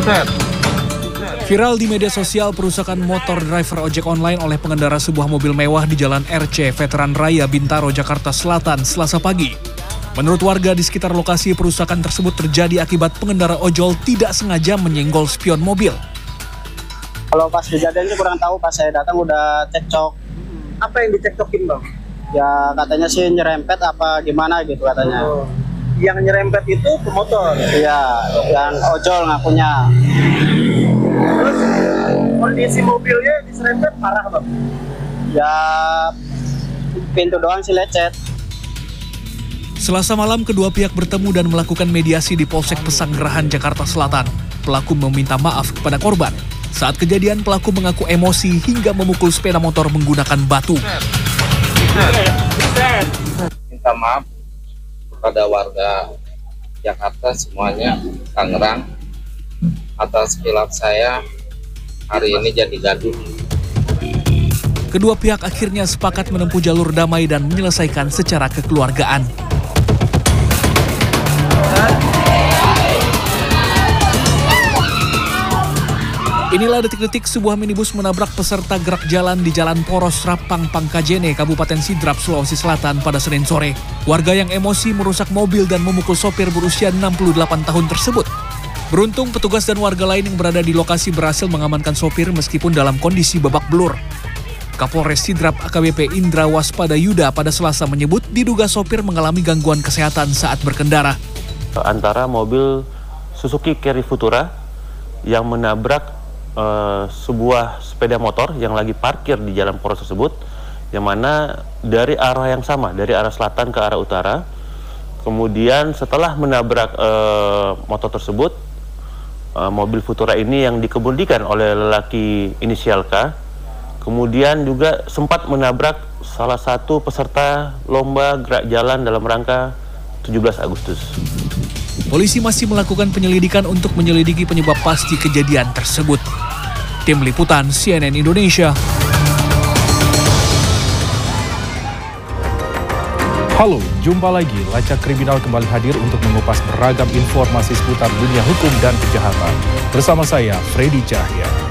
Viral di media sosial perusakan motor driver ojek online oleh pengendara sebuah mobil mewah di Jalan RC Veteran Raya Bintaro, Jakarta Selatan, Selasa pagi. Menurut warga di sekitar lokasi, perusakan tersebut terjadi akibat pengendara ojol tidak sengaja menyenggol spion mobil. Kalau pas kejadian sih kurang tahu, pas saya datang udah cekcok. Apa yang dicekcokin, Bang? Ya katanya sih nyerempet apa gimana gitu katanya. Oh. Yang nyerempet itu pemotor? Iya, yang ojol ngakunya. Terus kondisi mobilnya diserempet parah, Bang? Ya pintu doang sih lecet. Selasa malam kedua pihak bertemu dan melakukan mediasi di Polsek Pesanggerahan, Jakarta Selatan. Pelaku meminta maaf kepada korban. Saat kejadian pelaku mengaku emosi hingga memukul sepeda motor menggunakan batu. Minta maaf kepada warga Jakarta semuanya, Tangerang, atas kilaf saya hari ini jadi gaduh. Kedua pihak akhirnya sepakat menempuh jalur damai dan menyelesaikan secara kekeluargaan. Inilah detik-detik sebuah minibus menabrak peserta gerak jalan di Jalan Poros Rapang Pangkajene, Kabupaten Sidrap, Sulawesi Selatan pada Senin sore. Warga yang emosi merusak mobil dan memukul sopir berusia 68 tahun tersebut. Beruntung petugas dan warga lain yang berada di lokasi berhasil mengamankan sopir meskipun dalam kondisi babak belur. Kapolres Sidrap AKBP Indra Waspada Yuda pada Selasa menyebut diduga sopir mengalami gangguan kesehatan saat berkendara. Antara mobil Suzuki Carry Futura yang menabrak sebuah sepeda motor yang lagi parkir di jalan poros tersebut, yang mana dari arah yang sama, dari arah selatan ke arah utara. Kemudian setelah menabrak motor tersebut, mobil Futura ini yang dikemudikan oleh lelaki inisial K, kemudian juga sempat menabrak salah satu peserta lomba gerak jalan dalam rangka 17 Agustus. Polisi masih melakukan penyelidikan untuk menyelidiki penyebab pasti kejadian tersebut. Tim Liputan CNN Indonesia. Halo, jumpa lagi. Lacak Kriminal kembali hadir untuk mengupas beragam informasi seputar dunia hukum dan kejahatan. Bersama saya, Freddy Cahya.